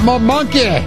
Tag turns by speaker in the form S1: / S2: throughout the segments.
S1: I'm a monkey.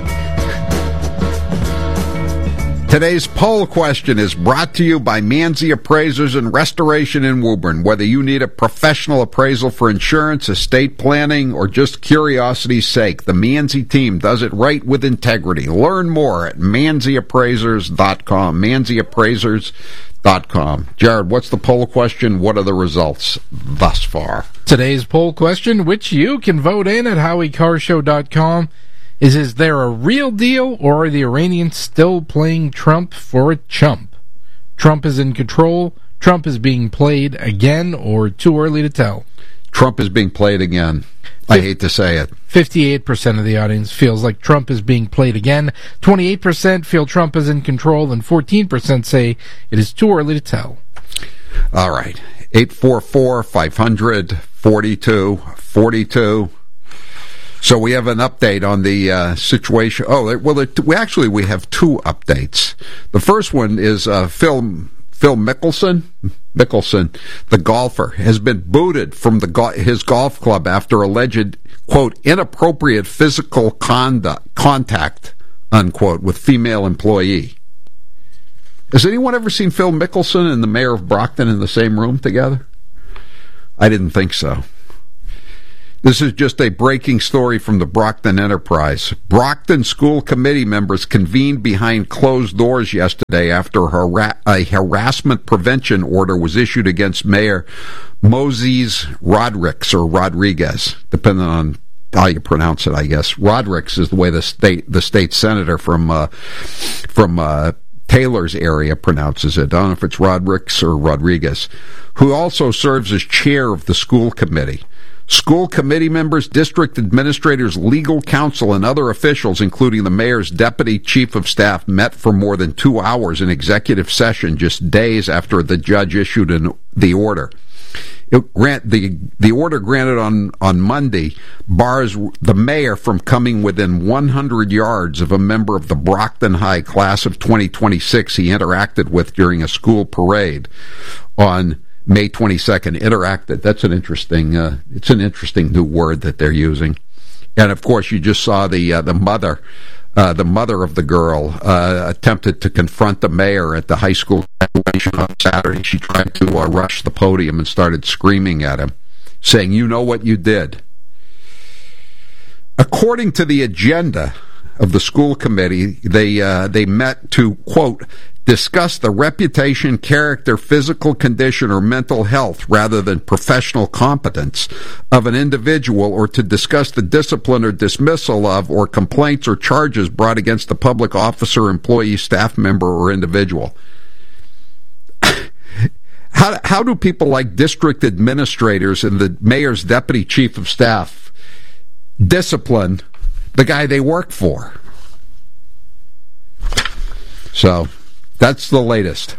S1: Today's poll question is brought to you by Manzi Appraisers and Restoration in Woburn. Whether you need a professional appraisal for insurance, estate planning, or just curiosity's sake, the Manzi team does it right with integrity. Learn more at manziappraisers.com. manziappraisers.com. Jared, what's the poll question? What are the results thus far?
S2: Today's poll question, which you can vote in at HowieCarShow.com, is there a real deal, or are the Iranians still playing Trump for a chump? Trump is in control, Trump is being played again, or too early to tell?
S1: Trump is being played again. I hate to say it.
S2: 58% of the audience feels like Trump is being played again. 28% feel Trump is in control, and 14% say it is too early to tell.
S1: All right. 844-500-4242. So we have an update on the situation. Oh, well, we have two updates. The first one is Phil Mickelson, the golfer, has been booted from his golf club after alleged, quote, inappropriate physical contact, unquote, with female employee. Has anyone ever seen Phil Mickelson and the mayor of Brockton in the same room together? I didn't think so. This is just a breaking story from the Brockton Enterprise. Brockton school committee members convened behind closed doors yesterday after a harassment prevention order was issued against Mayor Moses Rodriguez, depending on how you pronounce it, I guess. Rodriguez is the way the state senator from Taylor's area pronounces it. I don't know if it's Rodriguez or Rodriguez, who also serves as chair of the school committee. School committee members, district administrators, legal counsel, and other officials, including the mayor's deputy chief of staff, met for more than 2 hours in executive session just days after the judge issued the order. The order granted on Monday bars the mayor from coming within 100 yards of a member of the Brockton High class of 2026 he interacted with during a school parade on May 22nd. Interacted. That's an interesting. It's an interesting new word that they're using. And of course, you just saw the mother of the girl attempted to confront the mayor at the high school graduation on Saturday. She tried to rush the podium and started screaming at him, saying, "You know what you did." According to the agenda of the school committee, they met to, quote, discuss the reputation, character, physical condition, or mental health rather than professional competence of an individual, or to discuss the discipline or dismissal of or complaints or charges brought against the public officer, employee, staff member, or individual. How do people like district administrators and the mayor's deputy chief of staff discipline the guy they work for? So that's the latest.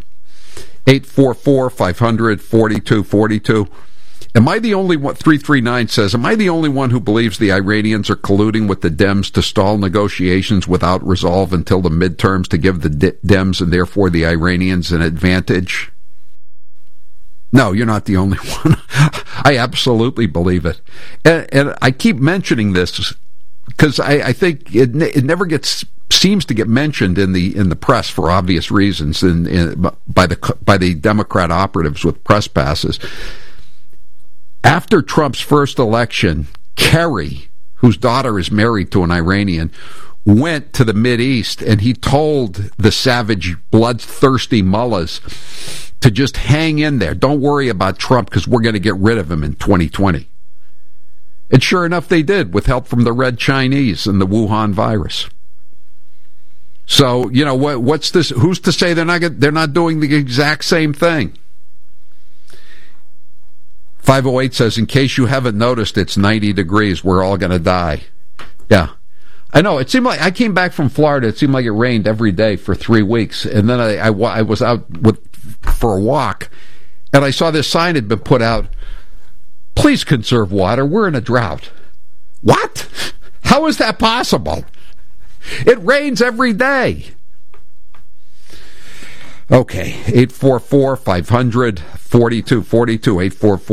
S1: 844-500-4242. Am I the only one? 339 says, am I the only one who believes the Iranians are colluding with the Dems to stall negotiations without resolve until the midterms to give the Dems and therefore the Iranians an advantage? No, you're not the only one. I absolutely believe it. And I keep mentioning this because I think it never seems to get mentioned in the press for obvious reasons by the Democrat operatives with press passes. After Trump's first election, Kerry, whose daughter is married to an Iranian, went to the Mideast and he told the savage, bloodthirsty mullahs to just hang in there. Don't worry about Trump because we're going to get rid of him in 2020. And sure enough, they did, with help from the Red Chinese and the Wuhan virus. So, you know, what's this? Who's to say they're not doing the exact same thing? 508 says, in case you haven't noticed, it's 90 degrees. We're all going to die. Yeah. I know. It seemed like I came back from Florida. It seemed like it rained every day for 3 weeks. And then I was out for a walk, and I saw this sign had been put out, please conserve water. We're in a drought. What? How is that possible? It rains every day. Okay, 844-500-4242,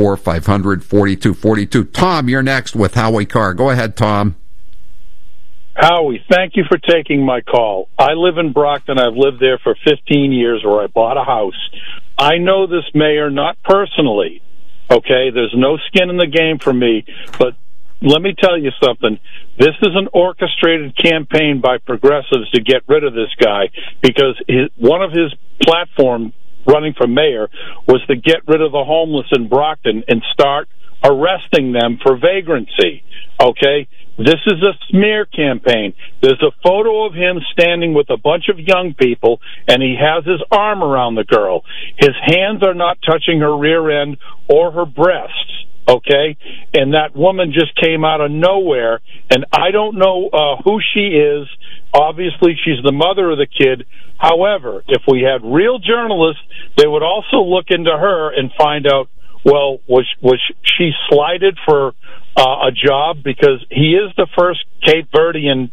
S1: 844-500-4242. Tom, you're next with Howie Carr. Go ahead, Tom.
S3: Howie, thank you for taking my call. I live in Brockton. I've lived there for 15 years, where I bought a house. I know this mayor not personally, okay? There's no skin in the game for me, but let me tell you something. This is an orchestrated campaign by progressives to get rid of this guy, because one of his platform running for mayor was to get rid of the homeless in Brockton and start arresting them for vagrancy, okay? This is a smear campaign. There's a photo of him standing with a bunch of young people, and he has his arm around the girl. His hands are not touching her rear end or her breasts, okay? And that woman just came out of nowhere, and I don't know who she is. Obviously, she's the mother of the kid. However, if we had real journalists, they would also look into her and find out, well, was she slighted for a job? Because he is the first Cape Verdean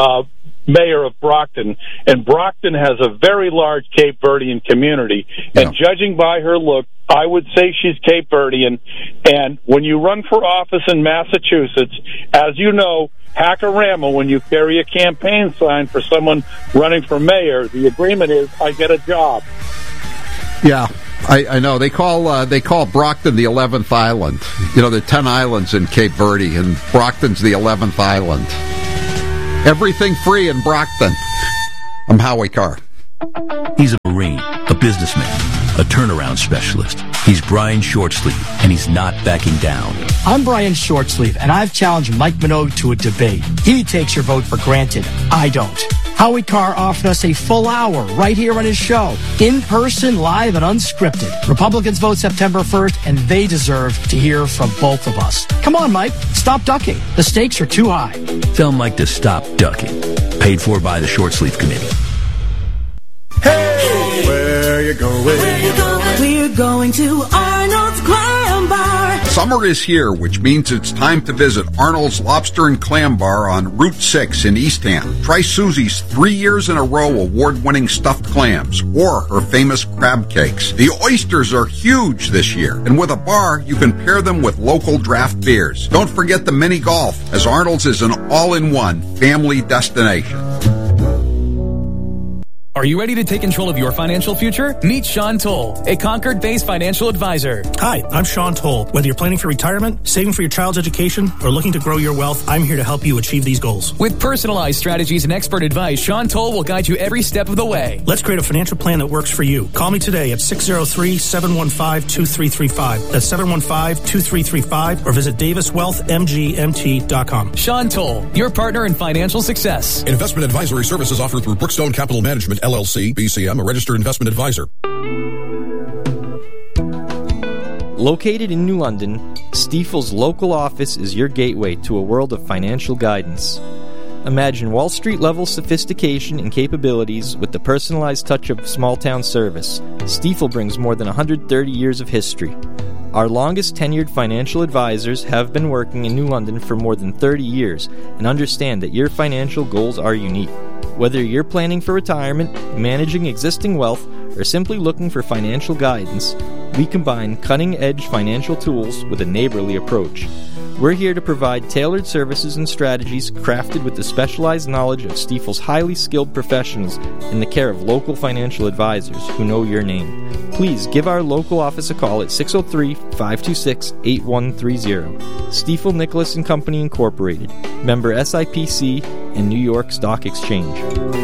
S3: mayor of Brockton, and Brockton has a very large Cape Verdean community. Yeah. And judging by her look, I would say she's Cape Verdean. And when you run for office in Massachusetts, as you know, Hackarama, when you carry a campaign sign for someone running for mayor, the agreement is, I get a job.
S1: Yeah. I know they call Brockton the 11th island. You know, there are 10 islands in Cape Verde, and Brockton's the 11th island. Everything free in Brockton. I'm Howie Carr.
S4: He's a Marine, a businessman, a turnaround specialist. He's Brian Shortsleeve, and he's not backing down.
S5: I'm Brian Shortsleeve, and I've challenged Mike Minogue to a debate. He takes your vote for granted. I don't. Howie Carr offered us a full hour right here on his show. In person, live, and unscripted. Republicans vote September 1st, and they deserve to hear from both of us. Come on, Mike. Stop ducking. The stakes are too high.
S4: Tell Mike to stop ducking. Paid for by the Shortsleeve Committee.
S6: Hey! Where you going? Where you going? We're going to Arnold's Clam Bar.
S1: Summer is here, which means it's time to visit Arnold's Lobster and Clam Bar on Route 6 in Eastham. Try Susie's 3 years in a row award-winning stuffed clams or her famous crab cakes. The oysters are huge this year, and with a bar, you can pair them with local draft beers. Don't forget the mini golf, as Arnold's is an all-in-one family destination.
S7: Are you ready to take control of your financial future? Meet Sean Toll, a Concord-based financial advisor.
S8: Hi, I'm Sean Toll. Whether you're planning for retirement, saving for your child's education, or looking to grow your wealth, I'm here to help you achieve these goals.
S7: With personalized strategies and expert advice, Sean Toll will guide you every step of the way.
S8: Let's create a financial plan that works for you. Call me today at 603-715-2335. That's 715-2335, or visit daviswealthmgmt.com.
S7: Sean Toll, your partner in financial success.
S9: Investment advisory services offered through Brookstone Capital Management, LLC, BCM, a registered investment advisor.
S10: Located in New London, Stifel's local office is your gateway to a world of financial guidance. Imagine Wall Street-level sophistication and capabilities with the personalized touch of small-town service. Stifel brings more than 130 years of history. Our longest tenured financial advisors have been working in New London for more than 30 years and understand that your financial goals are unique. Whether you're planning for retirement, managing existing wealth, or simply looking for financial guidance, we combine cutting-edge financial tools with a neighborly approach. We're here to provide tailored services and strategies crafted with the specialized knowledge of Stifel's highly skilled professionals in the care of local financial advisors who know your name. Please give our local office a call at 603-526-8130. Stifel Nicholas & Company Incorporated, member SIPC and New York Stock Exchange.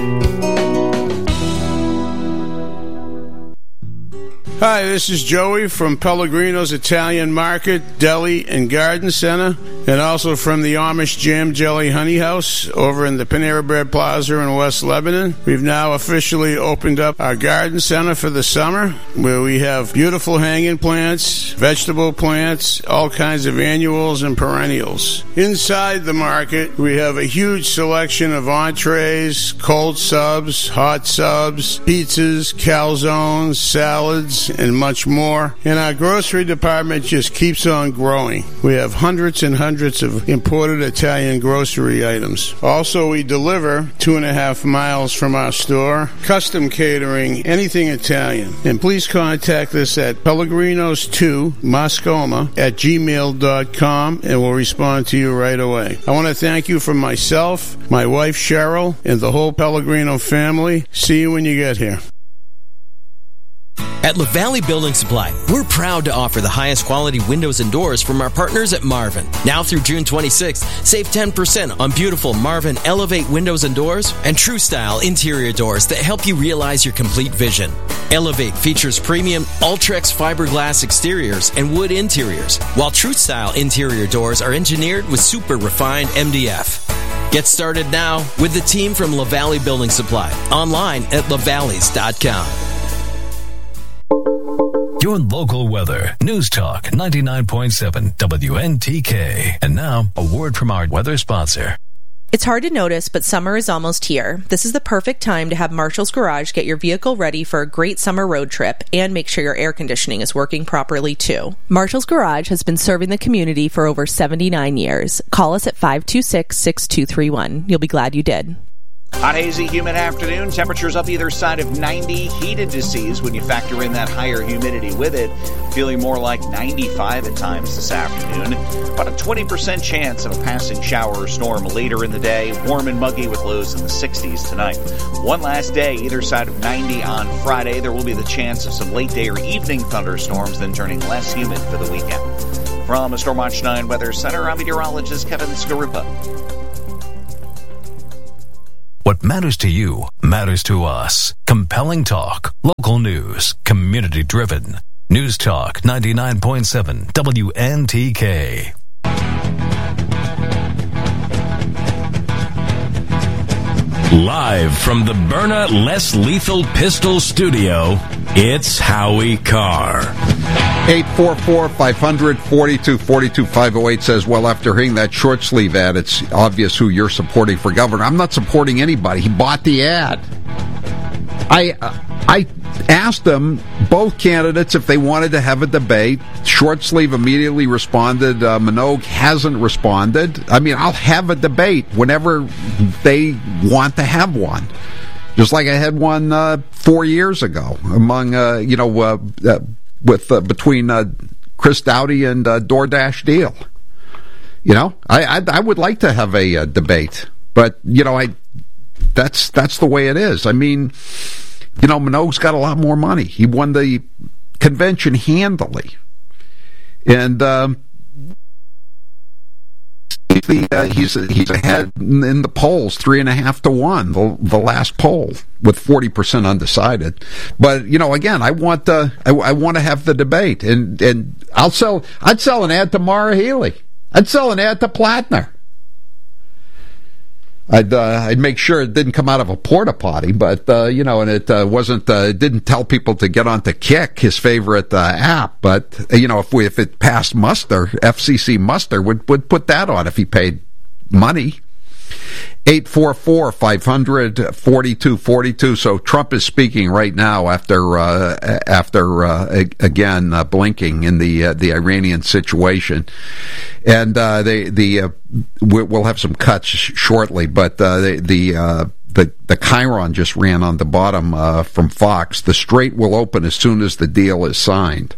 S11: Hi, this is Joey from Pellegrino's Italian Market, Deli, and Garden Center, and also from the Amish Jam Jelly Honey House over in the Panera Bread Plaza in West Lebanon. We've now officially opened up our garden center for the summer, where we have beautiful hanging plants, vegetable plants, all kinds of annuals and perennials. Inside the market, we have a huge selection of entrees, cold subs, hot subs, pizzas, calzones, salads, and much more. And our grocery department just keeps on growing. We have hundreds and hundreds hundreds of imported Italian grocery items. Also, we deliver 2.5 miles from our store. Custom catering, anything Italian. And please contact us at Pellegrinos2 Moscoma at gmail.com and we'll respond to you right away. I want to thank you from myself, my wife Cheryl, and the whole Pellegrino family. See you when you get here.
S12: At LaValley Building Supply, we're proud to offer the highest quality windows and doors from our partners at Marvin. Now through June 26th, save 10% on beautiful Marvin Elevate windows and doors and True Style interior doors that help you realize your complete vision. Elevate features premium Ultrex fiberglass exteriors and wood interiors, while True Style interior doors are engineered with super refined MDF. Get started now with the team from LaValley Building Supply, online at lavalleys.com.
S13: Your local weather. News Talk 99.7 WNTK. And now, a word from our weather sponsor.
S14: It's hard to notice, but summer is almost here. This is the perfect time to have Marshall's Garage get your vehicle ready for a great summer road trip and make sure your air conditioning is working properly, too. Marshall's Garage has been serving the community for over 79 years. Call us at 526-6231. You'll be glad you did.
S15: Hot, hazy, humid afternoon. Temperatures up either side of 90. Heated to seas when you factor in that higher humidity with it. Feeling more like 95 at times this afternoon. About a 20% chance of a passing shower or storm later in the day. Warm and muggy with lows in the 60s tonight. One last day, either side of 90 on Friday. There will be the chance of some late day or evening thunderstorms, then turning less humid for the weekend. From a Stormwatch 9 Weather Center, I'm meteorologist Kevin Skarupa.
S13: What matters to you matters to us. Compelling talk, local news, community-driven. News Talk 99.7 WNTK.
S16: Live from the Byrna Less Lethal Pistol Studio, it's Howie Carr.
S1: 844-500-4242-508 says, well, after hearing that short sleeve ad, it's obvious who you're supporting for governor. I'm not supporting anybody. He bought the ad. I asked them, both candidates, if they wanted to have a debate. Short sleeve immediately responded. Minogue hasn't responded. I mean, I'll have a debate whenever they want to have one. Just like I had one 4 years ago among, between Chris Doughty and DoorDash Deal. You know, I would like to have a debate, but that's the way it is. I mean, Minogue's got a lot more money. He won the convention handily, and he's ahead in the polls 3.5 to 1, the last poll, with 40% undecided. But again, I want to have the debate, and I'd sell an ad to Maura Healey. I'd sell an ad to Plattner. I'd make sure it didn't come out of a porta potty, but and it wasn't. It didn't tell people to get onto Kick, his favorite app. But if it passed muster, FCC muster would put that on if he paid money. 844-500-4242. So Trump is speaking right now after again blinking in the Iranian situation, and we'll have some cuts shortly. But the Chiron just ran on the bottom from Fox. The Strait will open as soon as the deal is signed.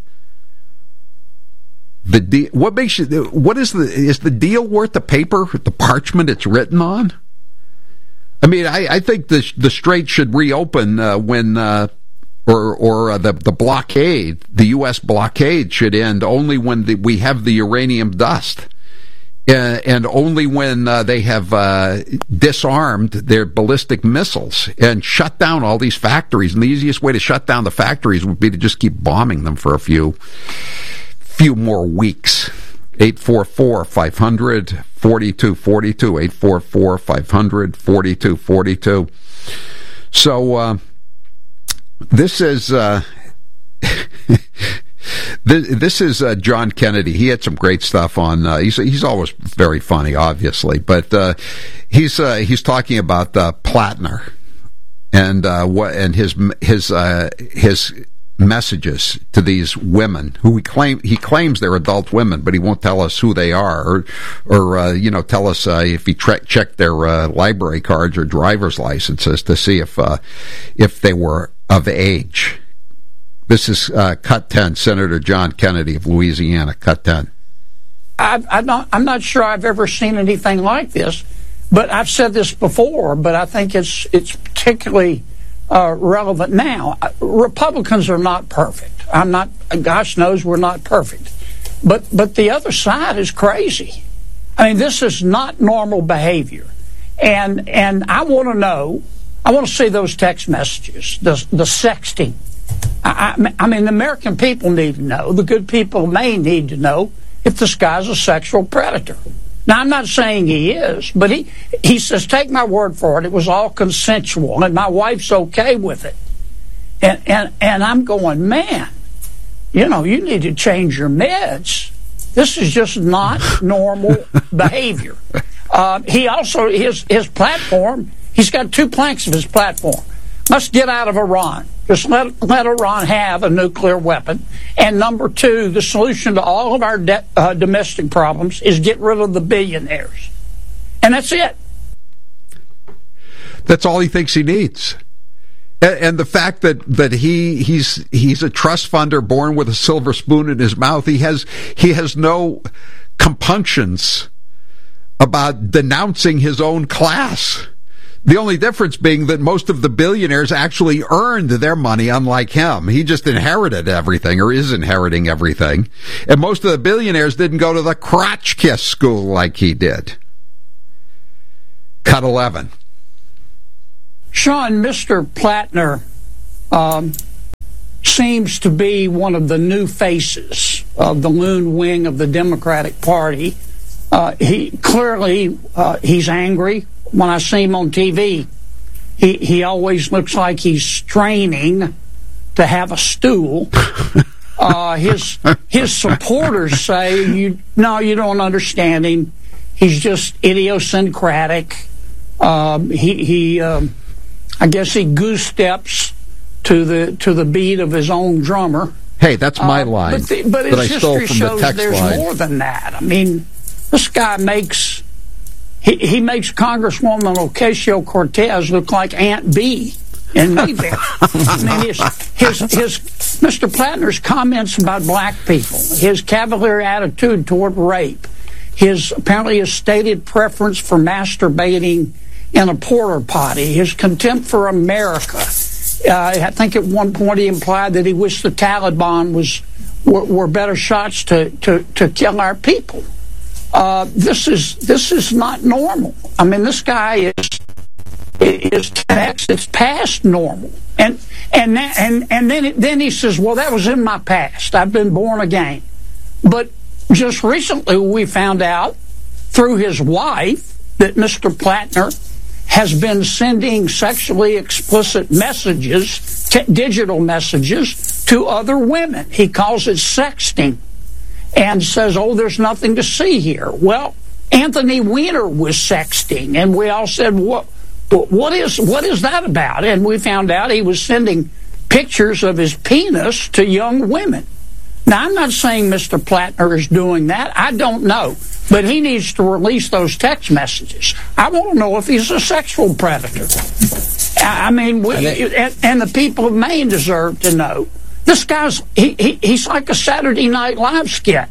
S1: Is the deal worth the paper, the parchment it's written on? I mean, I think the Strait should reopen when the blockade, the U.S. blockade, should end only when we have the uranium dust, and only when they have disarmed their ballistic missiles and shut down all these factories. And the easiest way to shut down the factories would be to just keep bombing them for a few more weeks. 844-500-4242, 844-500-4242. So this is this is John Kennedy. He had some great stuff on. He's always very funny, obviously, but he's talking about Plattner and his messages to these women who he claims they're adult women, but he won't tell us who they are, or tell us if he checked their library cards or driver's licenses to see if they were of age. This is Cut 10, Senator John Kennedy of Louisiana. Cut 10.
S17: I'm not sure I've ever seen anything like this, but I've said this before, but I think it's particularly relevant now. Republicans are not perfect. Gosh knows we're not perfect. But the other side is crazy. I mean, this is not normal behavior. And I want to see those text messages, the sexting. I mean, the American people need to know, the good people may need to know if this guy's a sexual predator. Now, I'm not saying he is, but he says, take my word for it, it was all consensual, and my wife's okay with it. And I'm going, man, you need to change your meds. This is just not normal behavior. He also, his platform, he's got two planks of his platform. Let's get out of Iran. Just let Iran have a nuclear weapon. And number two, the solution to all of our domestic problems is get rid of the billionaires. And that's it.
S1: That's all he thinks he needs. And the fact that he's a trust funder born with a silver spoon in his mouth, he has no compunctions about denouncing his own class. The only difference being that most of the billionaires actually earned their money, unlike him. He just inherited everything, or is inheriting everything. And most of the billionaires didn't go to the crotch kiss school like he did. Cut 11.
S17: Sean, Mr. Plattner seems to be one of the new faces of the loon wing of the Democratic Party. He's angry. When I see him on TV, he always looks like he's straining to have a stool. His supporters say, you don't understand him. He's just idiosyncratic. I guess he goose steps to the beat of his own drummer.
S1: Hey, that's my line.
S17: But his
S1: I stole
S17: history
S1: from
S17: shows
S1: the text
S17: there's
S1: line.
S17: more than that. I mean, this guy makes Congresswoman Ocasio-Cortez look like Aunt Bee in Mayville. I mean, his Mr. Plattner's comments about black people, his cavalier attitude toward rape, apparently his stated preference for masturbating in a porta potty, his contempt for America. I think at one point he implied that he wished the Taliban were better shots to kill our people. This is not normal. I mean, this guy is 10x. It's past normal. And then he says, well, that was in my past. I've been born again. But just recently we found out through his wife that Mr. Plattner has been sending sexually explicit messages, digital messages, to other women. He calls it sexting. And says, oh, there's nothing to see here. Well, Anthony Weiner was sexting, and we all said, what is that about? And we found out he was sending pictures of his penis to young women. Now, I'm not saying Mr. Plattner is doing that. I don't know. But he needs to release those text messages. I want to know if he's a sexual predator. I mean, and the people of Maine deserve to know. This guy's, he's like a Saturday Night Live skit.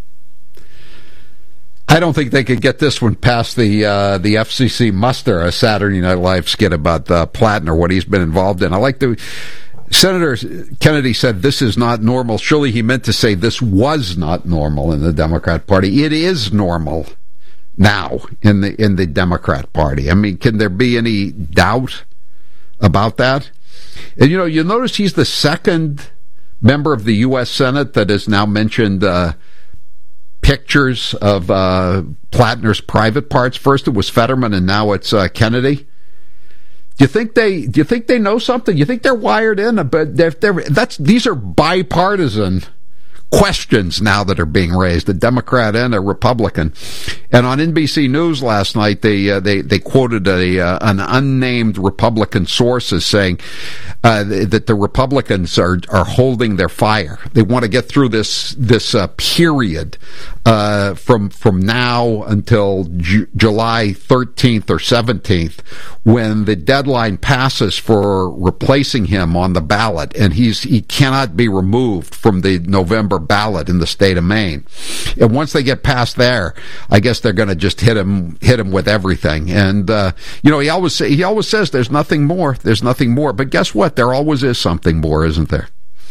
S1: I don't think they could get this one past the FCC muster, a Saturday Night Live skit about Plattner, what he's been involved in. I like Senator Kennedy said this is not normal. Surely he meant to say this was not normal in the Democrat Party. It is normal now in the Democrat Party. I mean, can there be any doubt about that? And you'll notice he's the second member of the U.S. Senate that has now mentioned pictures of Plattner's private parts. First it was Fetterman, and now it's Kennedy. Do you think they know something? You think they're wired in? But these are bipartisan questions now that are being raised, a Democrat and a Republican. And on NBC News last night, they quoted an unnamed Republican source as saying that the Republicans are holding their fire. They want to get through this period from now until July 13th or 17th, when the deadline passes for replacing him on the ballot, and he cannot be removed from the November ballot in the state of Maine. And once they get past there, I guess they're going to just hit him with everything. And he always says there's nothing more. There's nothing more. But guess what? There always is something more, isn't there?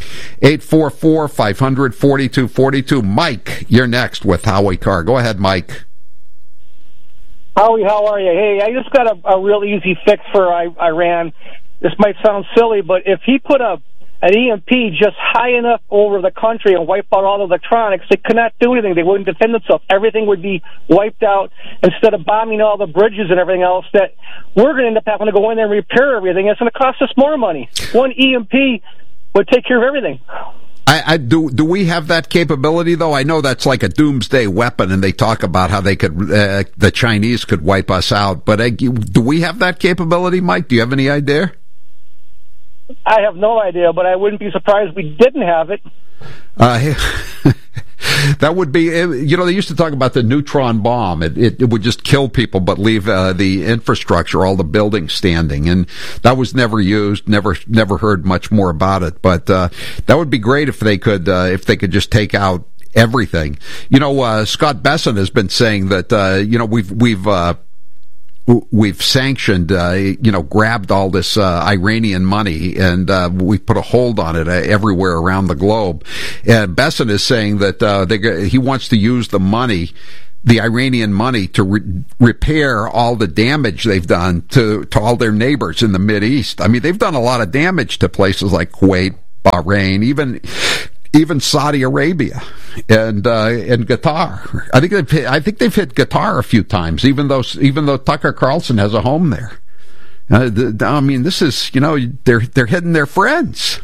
S1: 844-500-4242. Mike, you're next with Howie Carr. Go ahead, Mike.
S18: Howie, how are you? Hey, I just got a real easy fix for Iran. This might sound silly, but if he put an EMP just high enough over the country and wipe out all electronics, they could not do anything. They wouldn't defend themselves. Everything would be wiped out. Instead of bombing all the bridges and everything else, that we're going to end up having to go in there and repair everything. It's going to cost us more money. One EMP would take care of everything.
S1: Do we have that capability, though? I know that's like a doomsday weapon, and they talk about how they could, the Chinese could wipe us out. But do we have that capability, Mike? Do you have any idea?
S18: I have no idea, but I wouldn't be surprised if we didn't have it.
S1: That would be, they used to talk about the neutron bomb. It would just kill people, but leave the infrastructure, all the buildings standing. And that was never used. Never heard much more about it. But that would be great if they could just take out everything. Scott Besson has been saying that we've sanctioned, grabbed all this Iranian money, and we've put a hold on it everywhere around the globe. And Besson is saying that he wants to use the money, the Iranian money, to repair all the damage they've done to all their neighbors in the Mideast. I mean, they've done a lot of damage to places like Kuwait, Bahrain, even Saudi Arabia and Qatar. I think they've hit Qatar a few times, even though Tucker Carlson has a home there. This is, they're hitting their friends.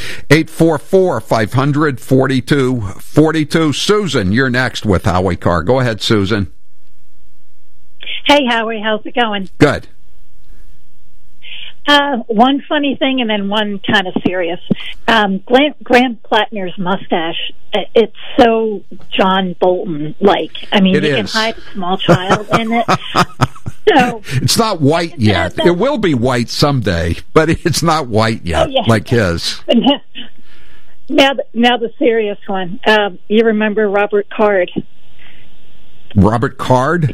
S1: 844-500-4242. Susan, you're next with Howie Carr. Go ahead, Susan.
S19: Hey, Howie, how's it going?
S1: Good.
S19: One funny thing and then one kind of serious. Grant Plattner's mustache, it's so John Bolton-like. I mean, you can hide a small child in it. So,
S1: it's not white yet. It will be white someday, but it's not white yet, like his.
S19: Now the serious one. You remember Robert Card?
S1: Robert Card?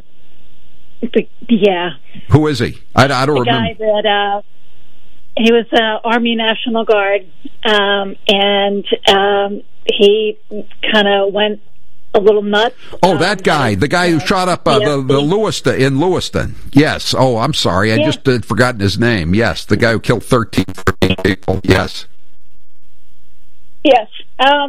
S19: Yeah.
S1: Who is he? I don't remember.
S19: The guy that he was Army National Guard, and he kind of went a little nuts.
S1: Oh, that guy, the guy who shot up the Lewiston in Lewiston. Yes. Oh, I'm sorry, I just had forgotten his name. Yes, the guy who killed 13 people. Yes.
S19: Yes.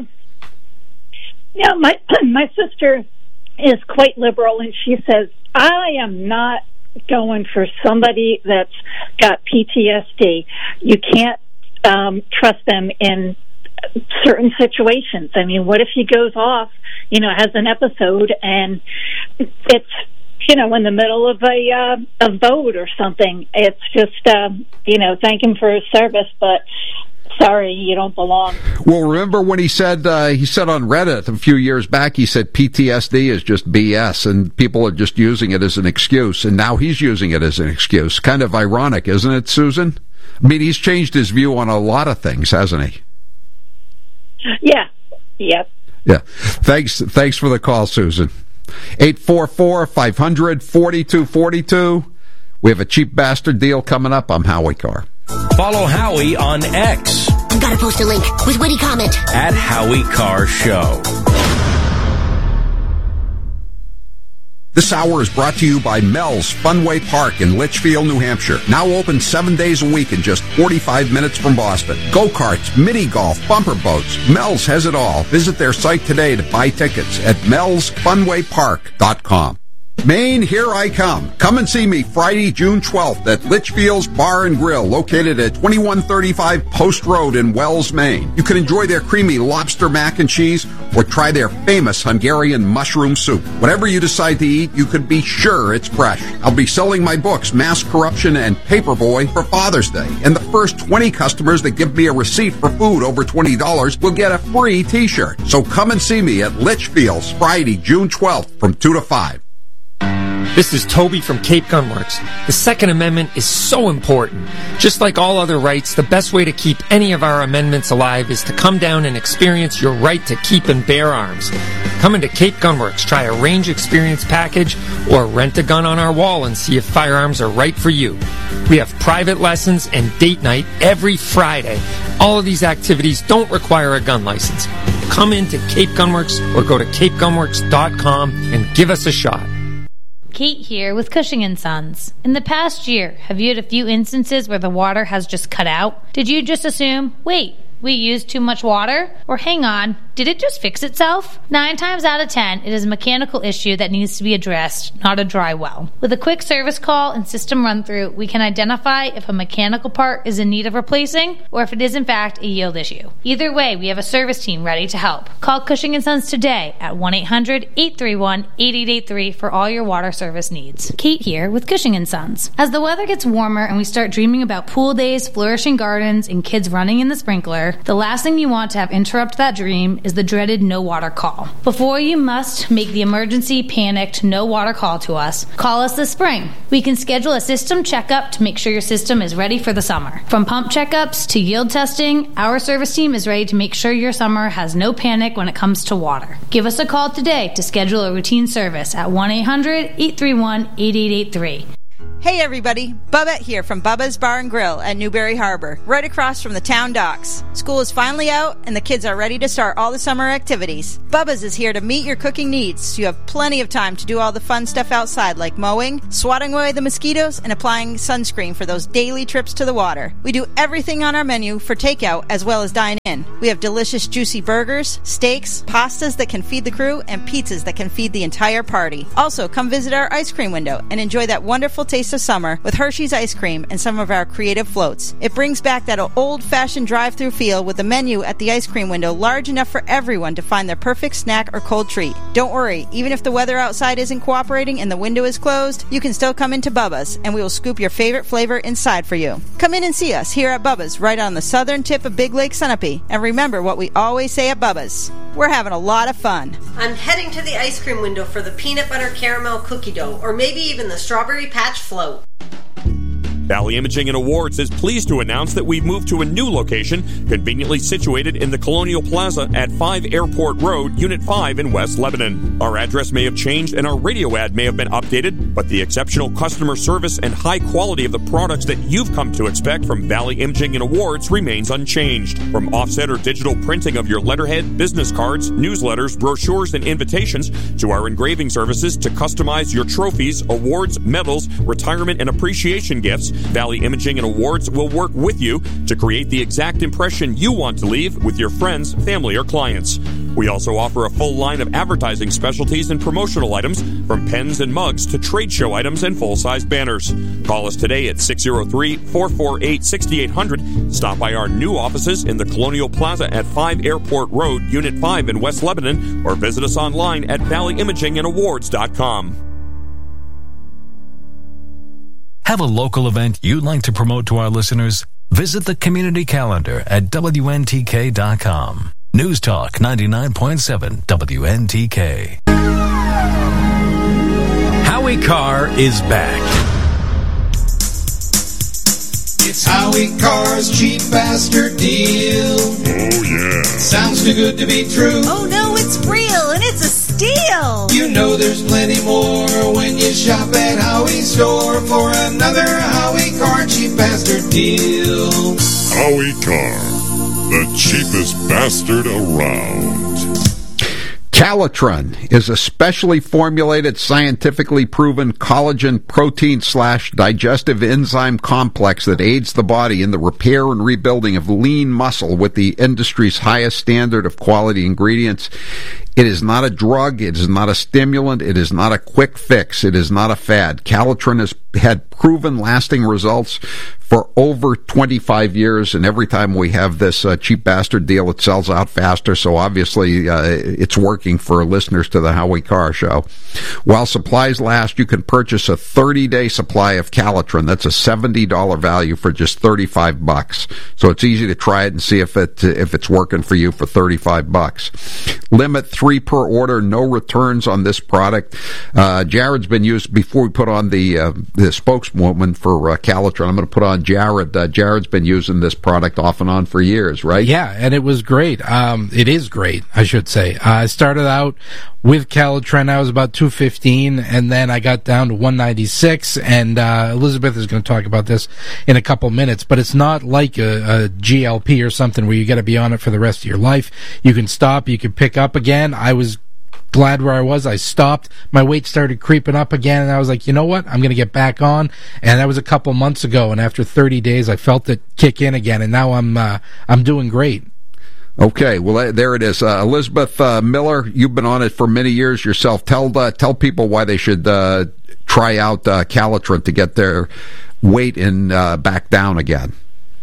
S19: My sister is quite liberal, and she says, I am not going for somebody that's got PTSD. You can't trust them in certain situations. I mean, what if he goes off, has an episode, and it's, in the middle of a vote or something. It's just, thank him for his service, but sorry, you don't belong.
S1: Well, remember when he said on Reddit a few years back, he said PTSD is just BS and people are just using it as an excuse, and now he's using it as an excuse. Kind of ironic, isn't it, Susan? I mean, he's changed his view on a lot of things, hasn't he?
S19: Yeah. Yep.
S1: Yeah. Thanks for the call, Susan. 844-500-4242. We have a cheap bastard deal coming up. I'm Howie Carr.
S16: Follow Howie on X.
S20: Gotta post a link with witty comment.
S16: At Howie Carr Show.
S1: This hour is brought to you by Mel's Funway Park in Litchfield, New Hampshire. Now open 7 days a week in just 45 minutes from Boston. Go-karts, mini-golf, bumper boats. Mel's has it all. Visit their site today to buy tickets at melsfunwaypark.com. Maine, here I come. Come and see me Friday, June 12th at Litchfield's Bar and Grill, located at 2135 Post Road in Wells, Maine. You can enjoy their creamy lobster mac and cheese or try their famous Hungarian mushroom soup. Whatever you decide to eat, you can be sure it's fresh. I'll be selling my books, Mass Corruption and Paperboy, for Father's Day. And the first 20 customers that give me a receipt for food over $20 will get a free t-shirt. So come and see me at Litchfield's Friday, June 12th from 2 to 5.
S21: This is Toby from Cape Gunworks. The Second Amendment is so important. Just like all other rights, the best way to keep any of our amendments alive is to come down and experience your right to keep and bear arms. Come into Cape Gunworks, try a range experience package, or rent a gun on our wall and see if firearms are right for you. We have private lessons and date night every Friday. All of these activities don't require a gun license. Come into Cape Gunworks or go to capegunworks.com and give us a shot.
S22: Kate here with Cushing & Sons. In the past year, have you had a few instances where the water has just cut out? Did you just assume, wait, we used too much water? Or hang on, did it just fix itself? 9 times out of 10, it is a mechanical issue that needs to be addressed, not a dry well. With a quick service call and system run-through, we can identify if a mechanical part is in need of replacing or if it is in fact a yield issue. Either way, we have a service team ready to help. Call Cushing & Sons today at 1-800-831-8883 for all your water service needs. Kate here with Cushing & Sons. As the weather gets warmer and we start dreaming about pool days, flourishing gardens, and kids running in the sprinkler, the last thing you want to have interrupt that dream is the dreaded no water call. Before you must make the emergency panicked no water call to us, call us this spring. We can schedule a system checkup to make sure your system is ready for the summer. From pump checkups to yield testing, our service team is ready to make sure your summer has no panic when it comes to water. Give us a call today to schedule a routine service at 1-800-831-8883.
S23: Hey everybody, Bubba here from Bubba's Bar and Grill at Newberry Harbor, right across from the town docks. School is finally out and the kids are ready to start all the summer activities. Bubba's is here to meet your cooking needs, so you have plenty of time to do all the fun stuff outside like mowing, swatting away the mosquitoes, and applying sunscreen for those daily trips to the water. We do everything on our menu for takeout as well as dine in. We have delicious juicy burgers, steaks, pastas that can feed the crew, and pizzas that can feed the entire party. Also, come visit our ice cream window and enjoy that wonderful taste of summer with Hershey's ice cream and some of our creative floats. It brings back that old-fashioned drive-through feel with the menu at the ice cream window large enough for everyone to find their perfect snack or cold treat. Don't worry, even if the weather outside isn't cooperating and the window is closed, you can still come into Bubba's and we will scoop your favorite flavor inside for you. Come in and see us here at Bubba's right on the southern tip of Big Lake Sunapee, and remember what we always say at Bubba's. We're having a lot of fun.
S24: I'm heading to the ice cream window for the peanut butter caramel cookie dough, or maybe even the strawberry patch float.
S25: Valley Imaging and Awards is pleased to announce that we've moved to a new location, conveniently situated in the Colonial Plaza at 5 Airport Road, Unit 5 in West Lebanon. Our address may have changed and our radio ad may have been updated, but the exceptional customer service and high quality of the products that you've come to expect from Valley Imaging and Awards remains unchanged. From offset or digital printing of your letterhead, business cards, newsletters, brochures, and invitations, to our engraving services to customize your trophies, awards, medals, retirement, and appreciation gifts, Valley Imaging and Awards will work with you to create the exact impression you want to leave with your friends, family, or clients. We also offer a full line of advertising specialties and promotional items, from pens and mugs to trade show items and full-size banners. Call us today at 603-448-6800. Stop by our new offices in the Colonial Plaza at 5 Airport Road, Unit 5 in West Lebanon, or visit us online at valleyimagingandawards.com.
S13: Have a local event you'd like to promote to our listeners? Visit the community calendar at WNTK.com. News Talk 99.7 WNTK.
S16: Howie Carr is back.
S6: It's Howie Carr's cheap bastard deal.
S26: Oh, yeah.
S6: Sounds too good to be true.
S27: Oh, no, it's real, and it's a steal.
S6: You know there's plenty more when you shop at Howie's store for another Howie Carr cheap bastard deal.
S26: Howie Carr, the cheapest bastard around.
S1: Calitrin is a specially formulated, scientifically proven collagen protein/digestive enzyme complex that aids the body in the repair and rebuilding of lean muscle with the industry's highest standard of quality ingredients. It is not a drug. It is not a stimulant. It is not a quick fix. It is not a fad. Calitrin has had proven lasting results for over 25 years, and every time we have this cheap bastard deal, it sells out faster, so obviously it's working for listeners to the Howie Carr Show. While supplies last, you can purchase a 30-day supply of Calitrin. That's a $70 value for just $35. So it's easy to try it and see if it's working for you for $35. Limit 3 per order, no returns on this product. Jared's been used before we put on the spokeswoman for Calitrin. I'm going to put on Jared. Jared's been using this product off and on for years, right?
S2: Yeah, and it was great. It is great, I should say. I started out with Calitrin. I was about 215, and then I got down to 196, and Elizabeth is going to talk about this in a couple minutes, but it's not like a GLP or something where you got to be on it for the rest of your life. You can stop, you can pick up again. I was glad where I was. I stopped. My weight started creeping up again, and I was like, you know what? I'm going to get back on. And that was a couple months ago, and after 30 days, I felt it kick in again, and now I'm doing great.
S1: Okay, well, there it is. Elizabeth Miller, you've been on it for many years yourself. Tell people why they should try out Calitrin to get their weight back down again.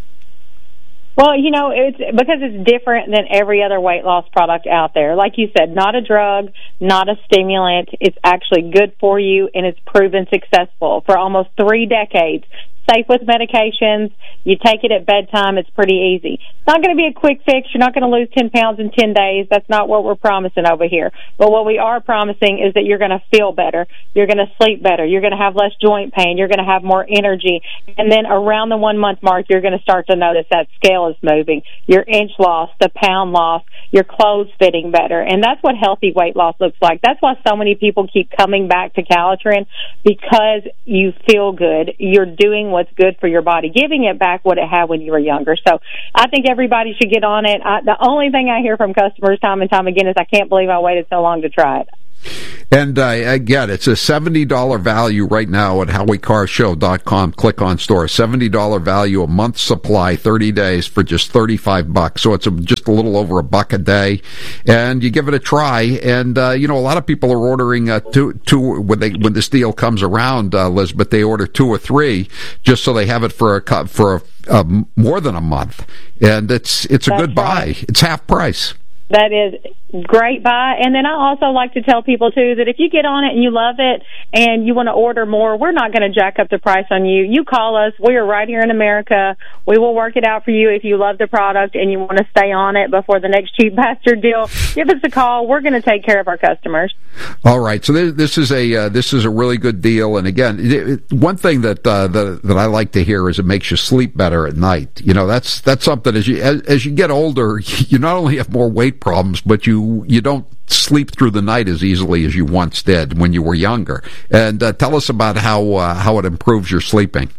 S3: Well, it's because it's different than every other weight loss product out there. Like you said, not a drug, not a stimulant. It's actually good for you, and it's proven successful for almost 3 decades. Safe with medications. You take it at bedtime. It's pretty easy. It's not going to be a quick fix. You're not going to lose 10 pounds in 10 days. That's not what we're promising over here. But what we are promising is that you're going to feel better. You're going to sleep better. You're going to have less joint pain. You're going to have more energy. And then around the 1 month mark, you're going to start to notice that scale is moving. Your inch loss, the pound loss, your clothes fitting better. And that's what healthy weight loss looks like. That's why so many people keep coming back to Calitrin, because you feel good. You're doing what's good for your body, giving it back what it had when you were younger. So I think everybody should get on it. The only thing I hear from customers time and time again is, I can't believe I waited so long to try it.
S1: And again, it's a $70 value right now at HowieCarShow.com. Click on store. $70 value, a month supply, 30 days for just $35. So it's just a little over $1 a day. And you give it a try. And, a lot of people are ordering two when this deal comes around, Elizabeth, they order 2 or 3 just so they have it for more than a month. And it's a good buy. It's half price.
S3: That is great buy. And then I also like to tell people, too, that if you get on it and you love it and you want to order more, we're not going to jack up the price on you. You call us. We are right here in America. We will work it out for you if you love the product and you want to stay on it before the next cheap bastard deal. Give us a call. We're going to take care of our customers.
S1: All right. So this is a really good deal. And again, one thing that I like to hear is it makes you sleep better at night. That's something as you get older, you not only have more weight problems, but you don't sleep through the night as easily as you once did when you were younger. And tell us about how it improves your sleeping.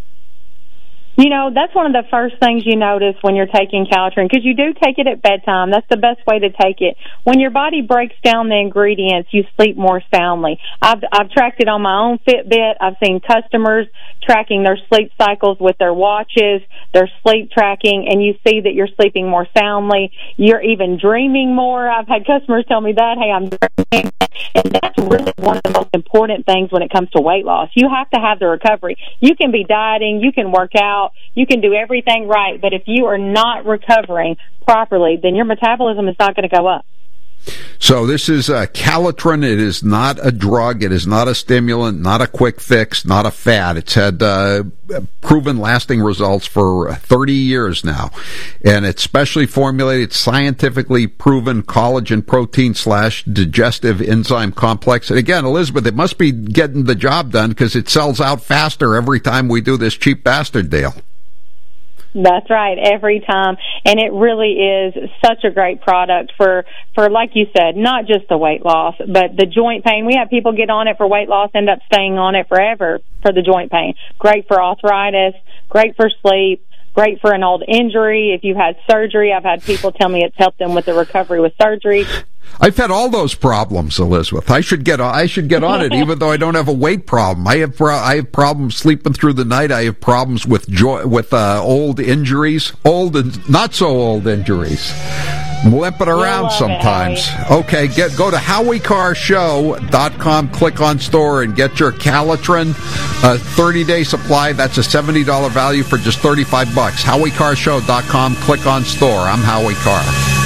S3: That's one of the first things you notice when you're taking Calitrin, because you do take it at bedtime. That's the best way to take it. When your body breaks down the ingredients, you sleep more soundly. I've tracked it on my own Fitbit. I've seen customers tracking their sleep cycles with their watches, their sleep tracking, and you see that you're sleeping more soundly. You're even dreaming more. I've had customers tell me that, hey, I'm dreaming. And that's really one of the most important things when it comes to weight loss. You have to have the recovery. You can be dieting, you can work out, you can do everything right, but if you are not recovering properly, then your metabolism is not going to go up.
S1: So this is Calitrin. It is not a drug. It is not a stimulant, not a quick fix, not a fad. It's had proven lasting results for 30 years now. And it's specially formulated, scientifically proven collagen protein / digestive enzyme complex. And again, Elizabeth, it must be getting the job done because it sells out faster every time we do this cheap bastard deal.
S3: That's right, every time. And it really is such a great product for, like you said, not just the weight loss, but the joint pain. We have people get on it for weight loss, end up staying on it forever for the joint pain. Great for arthritis, great for sleep, great for an old injury. If you've had surgery, I've had people tell me it's helped them with the recovery with surgery.
S1: I've had all those problems, Elizabeth. I should get on it, even though I don't have a weight problem. I have problems sleeping through the night. I have problems with old injuries, old and not so old injuries. limp it around sometimes. Okay, go to HowieCarShow.com, click on store, and get your Calitrin 30-day supply. That's a $70 value for just $35. HowieCarShow.com, click on store. I'm Howie Carr.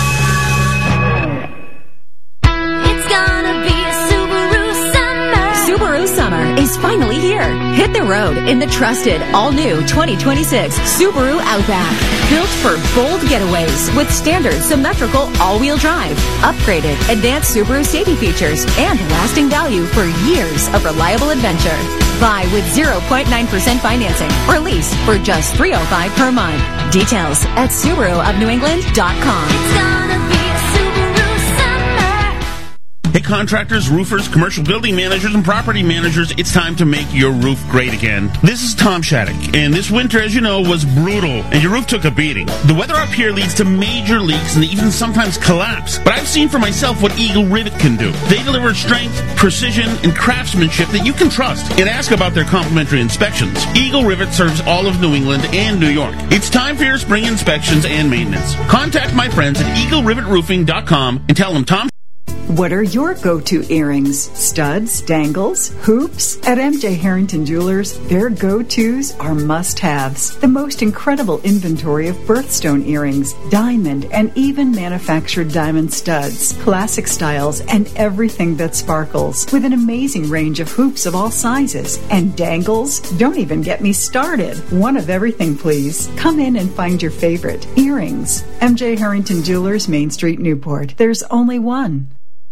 S4: Summer is finally here. Hit the road in the trusted, all-new 2026 Subaru Outback. Built for bold getaways with standard symmetrical all-wheel drive, upgraded advanced Subaru safety features, and lasting value for years of reliable adventure. Buy with 0.9% financing or lease for just $305 per month. Details at SubaruofNewEngland.com. It's gonna be a Subaru summer.
S5: Hey, contractors, roofers, commercial building managers, and property managers, it's time to make your roof great again. This is Tom Shattuck, and this winter, as you know, was brutal, and your roof took a beating. The weather up here leads to major leaks and even sometimes collapse, but I've seen for myself what Eagle Rivet can do. They deliver strength, precision, and craftsmanship that you can trust, and ask about their complimentary inspections. Eagle Rivet serves all of New England and New York. It's time for your spring inspections and maintenance. Contact my friends at EagleRivetRoofing.com and tell them Tom.
S7: What are your go-to earrings? Studs, dangles, hoops? At MJ Harrington Jewelers, their go-tos are must-haves. The most incredible inventory of birthstone earrings, diamond, and even manufactured diamond studs, classic styles, and everything that sparkles. With an amazing range of hoops of all sizes. And dangles? Don't even get me started. One of everything, please. Come in and find your favorite. Earrings. MJ Harrington Jewelers, Main Street, Newport. There's only one.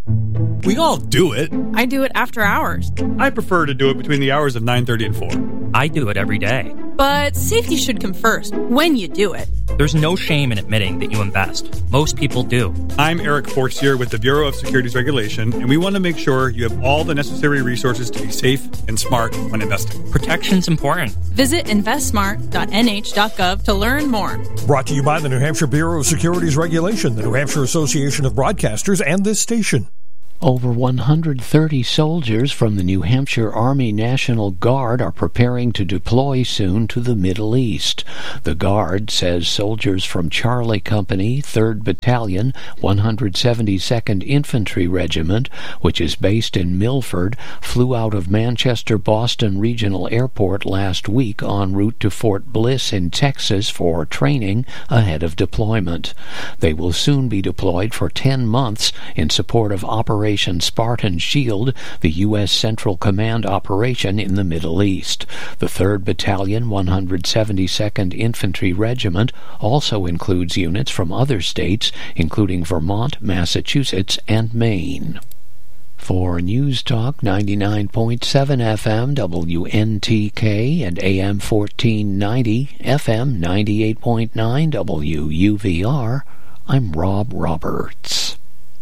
S8: We all do it.
S9: I do it after hours.
S8: I prefer to do it between the hours of 9:30 and 4.
S10: I do it every day.
S9: But safety should come first when you do it.
S10: There's no shame in admitting that you invest. Most people do.
S8: I'm Eric Forcier with the Bureau of Securities Regulation, and we want to make sure you have all the necessary resources to be safe and smart when investing.
S10: Protection's important.
S9: Visit investsmart.nh.gov to learn more.
S11: Brought to you by the New Hampshire Bureau of Securities Regulation, the New Hampshire Association of Broadcasters, and this station.
S28: Over 130 soldiers from the New Hampshire Army National Guard are preparing to deploy soon to the Middle East. The Guard says soldiers from Charlie Company, 3rd Battalion, 172nd Infantry Regiment, which is based in Milford, flew out of Manchester-Boston Regional Airport last week en route to Fort Bliss in Texas for training ahead of deployment. They will soon be deployed for 10 months in support of Operation Spartan Shield, the U.S. Central Command operation in the Middle East. The 3rd Battalion, 172nd Infantry Regiment also includes units from other states, including Vermont, Massachusetts, and Maine. For News Talk 99.7 FM WNTK and AM 1490 FM 98.9 WUVR, I'm Rob Roberts.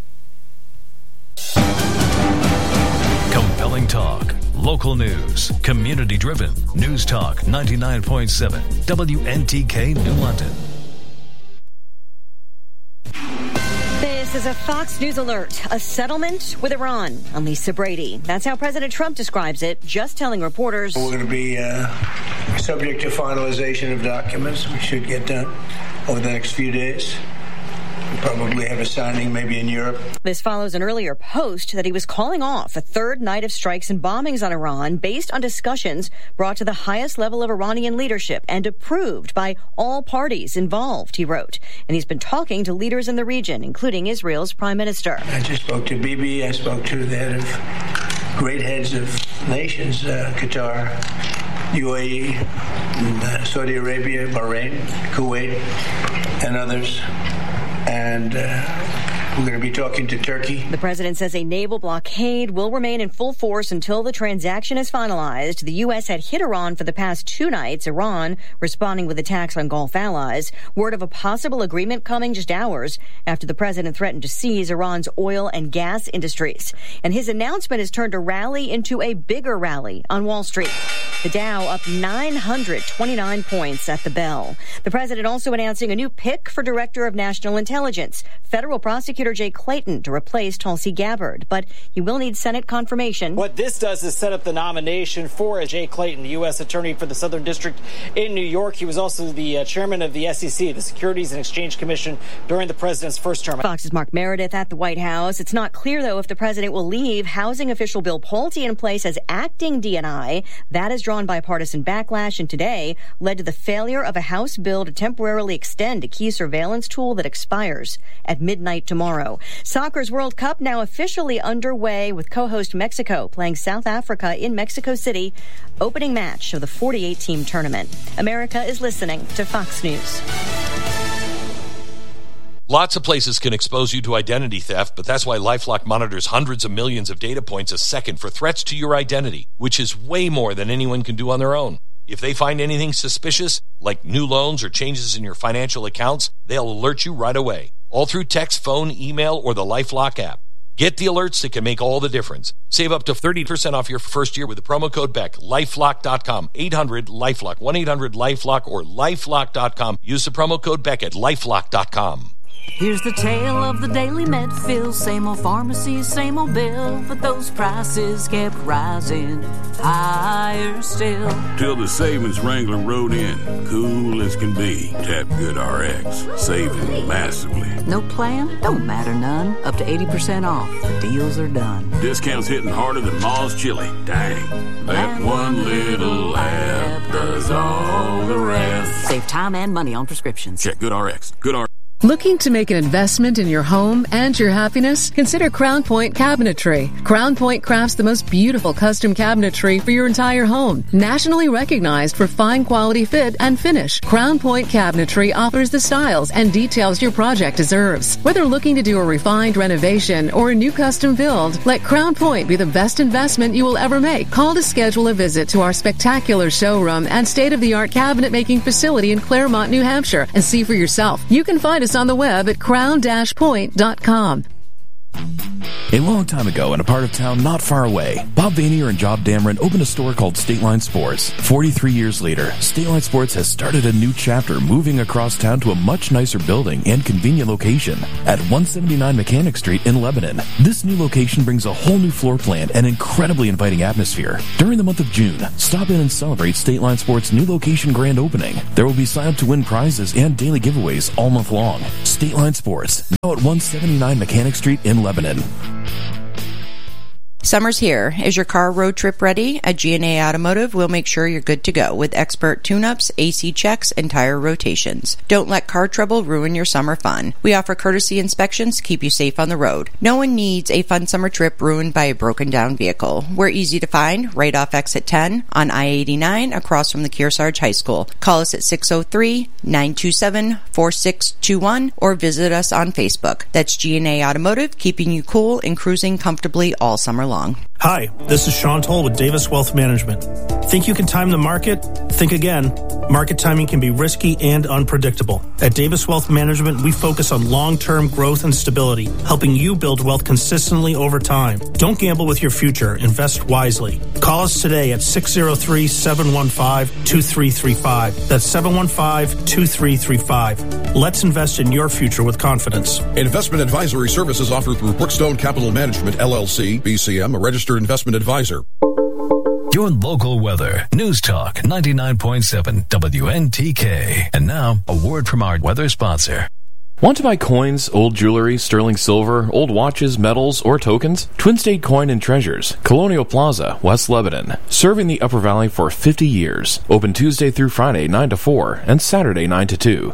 S13: Compelling talk, local news, community-driven. News Talk 99.7 WNTK New London.
S4: This is a Fox News alert. A settlement with Iran. I'm Lisa Brady. That's how President Trump describes it, just telling reporters.
S29: We're going to be subject to finalization of documents. We should get done over the next few days. We'll probably have a signing maybe in Europe.
S4: This follows an earlier post that he was calling off a third night of strikes and bombings on Iran based on discussions brought to the highest level of Iranian leadership and approved by all parties involved, he wrote. And he's been talking to leaders in the region, including Israel's prime minister.
S29: I just spoke to Bibi. I spoke to the head of great heads of nations, Qatar, UAE, and, Saudi Arabia, Bahrain, Kuwait, and others. And we're going to be talking to Turkey.
S4: The president says a naval blockade will remain in full force until the transaction is finalized. The U.S. had hit Iran for the past 2 nights, Iran responding with attacks on Gulf allies. Word of a possible agreement coming just hours after the president threatened to seize Iran's oil and gas industries. And his announcement has turned a rally into a bigger rally on Wall Street. The Dow up 929 points at the bell. The president also announcing a new pick for Director of National Intelligence. Federal prosecutor
S12: Senator Jay Clayton to replace Tulsi Gabbard, but he will need Senate confirmation.
S14: What this does is set up the nomination for Jay Clayton, the U.S. Attorney for the Southern District in New York. He was also the chairman of the SEC, the Securities and Exchange Commission, during the president's first term.
S12: Fox's Mark Meredith at the White House. It's not clear, though, if the president will leave housing official Bill Pulte in place as acting DNI. That has drawn bipartisan backlash, and today led to the failure of a House bill to temporarily extend a key surveillance tool that expires at midnight tomorrow. Soccer's World Cup now officially underway, with co-host Mexico playing South Africa in Mexico City, opening match of the 48-team tournament. America is listening to Fox News.
S15: Lots of places can expose you to identity theft, but that's why LifeLock monitors hundreds of millions of data points a second for threats to your identity, which is way more than anyone can do on their own. If they find anything suspicious, like new loans or changes in your financial accounts, they'll alert you right away, all through text, phone, email, or the LifeLock app. Get the alerts that can make all the difference. Save up to 30% off your first year with the promo code BECK. LifeLock.com, 800-LifeLock, 1-800-LifeLock, or LifeLock.com. Use the promo code BECK at LifeLock.com.
S17: Here's the tale of the daily Medfill. Same old pharmacy, same old bill, but those prices kept rising higher still.
S18: Till the savings wrangler rode in, cool as can be. Tap Good RX, saving massively.
S17: No plan? Don't matter none. Up to 80% off. The deals are done.
S18: Discounts hitting harder than Ma's chili. Dang. That one little app does all the rest.
S17: Save time and money on prescriptions.
S18: Check Good RX. Good RX.
S19: Looking to make an investment in your home and your happiness? Consider Crown Point Cabinetry. Crown Point crafts the most beautiful custom cabinetry for your entire home. Nationally recognized for fine quality fit and finish, Crown Point Cabinetry offers the styles and details your project deserves. Whether looking to do a refined renovation or a new custom build, let Crown Point be the best investment you will ever make. Call to schedule a visit to our spectacular showroom and state-of-the-art cabinet making facility in Claremont, New Hampshire, and see for yourself. You can find us on the web at crown-point.com.
S20: A long time ago, in a part of town not far away, Bob Vanier and Job Dameron opened a store called State Line Sports. 43 years later, State Line Sports has started a new chapter, moving across town to a much nicer building and convenient location at 179 Mechanic Street in Lebanon. This new location brings a whole new floor plan and incredibly inviting atmosphere. During the month of June, stop in and celebrate State Line Sports' new location grand opening. There will be sign up to win prizes and daily giveaways all month long. State Line Sports, now at 179 Mechanic Street in Lebanon.
S23: Summer's here. Is your car road trip ready? At G&A Automotive, we'll make sure you're good to go with expert tune-ups, AC checks, and tire rotations. Don't let car trouble ruin your summer fun. We offer courtesy inspections to keep you safe on the road. No one needs a fun summer trip ruined by a broken-down vehicle. We're easy to find right off exit 10 on I-89 across from the Kearsarge High School. Call us at 603-927-4621 or visit us on Facebook. That's G&A Automotive, keeping you cool and cruising comfortably all summer long.
S21: Hi, this is Sean Toll with Davis Wealth Management. Think you can time the market? Think again. Market timing can be risky and unpredictable. At Davis Wealth Management, we focus on long-term growth and stability, helping you build wealth consistently over time. Don't gamble with your future. Invest wisely. Call us today at 603-715-2335. That's 715-2335. Let's invest in your future with confidence.
S22: Investment advisory services offered through Brookstone Capital Management, LLC, BCM, a registered investment advisor.
S13: Your local weather. News Talk 99.7 WNTK. And now, a word from our weather sponsor.
S30: Want to buy coins, old jewelry, sterling silver, old watches, metals, or tokens? Twin State Coin and Treasures, Colonial Plaza, West Lebanon. Serving the Upper Valley for 50 years. Open Tuesday through Friday 9 to 4 and Saturday 9 to 2.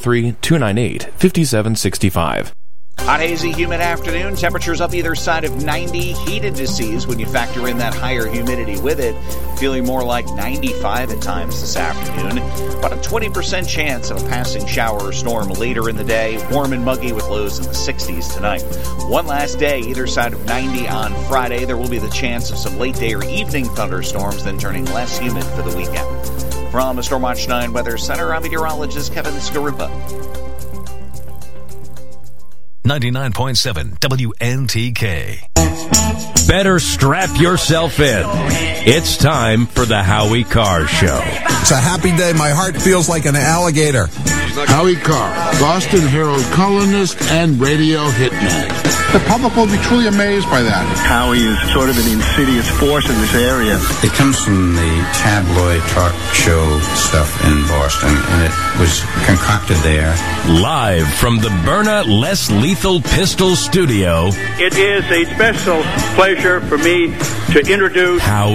S30: 603-298-5765.
S31: Hot, hazy, humid afternoon. Temperatures up either side of 90. Heated to seas when you factor in that higher humidity with it. Feeling more like 95 at times this afternoon. About a 20% chance of a passing shower or storm later in the day. Warm and muggy with lows in the 60s tonight. One last day, either side of 90 on Friday. There will be the chance of some late day or evening thunderstorms, then turning less humid for the weekend. From the Stormwatch 9 Weather Center, I'm meteorologist Kevin Scarumpa.
S13: 99.7 WNTK.
S1: Better strap yourself in. It's time for the Howie Carr Show.
S2: It's a happy day. My heart feels like an alligator.
S3: Howie Carr, Boston Herald columnist and radio hitman.
S5: The public will be truly amazed by that.
S6: Howie is sort of an insidious force in this area.
S7: It comes from the tabloid talk show stuff in Boston, and it was concocted there.
S1: Live from the Byrna Less Lethal Pistol Studio,
S16: it is a special pleasure for me to introduce
S1: Howie